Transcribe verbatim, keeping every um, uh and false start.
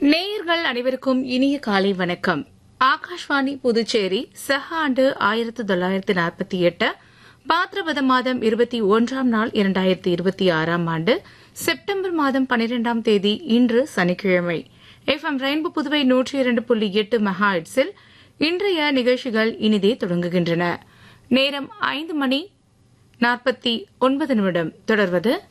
நேயர்கள் அனைவருக்கும் இனிய காலை வணக்கம். ஆகாஷ்வாணி புதுச்சேரி சக ஆண்டு ஆயிரத்து தொள்ளாயிரத்து நாற்பத்தி எட்டு பாத்திரபத மாதம் இருபத்தி ஒன்றாம் நாள் இரண்டாயிரத்து இருபத்தி ஆறாம் ஆண்டு செப்டம்பர் மாதம் பனிரெண்டாம் தேதி இன்று சனிக்கிழமை. எஃப் எம் ரெயின்போ புதுவை நூற்றி இரண்டு புள்ளி எட்டு மெகாஹெர்ட்ஸில் இன்றைய நிகழ்ச்சிகள் இனிதே தொடங்குகின்றன. நேரம் ஐந்து மணி நாற்பத்தி ஒன்பது நிமிடம். தொடர்வது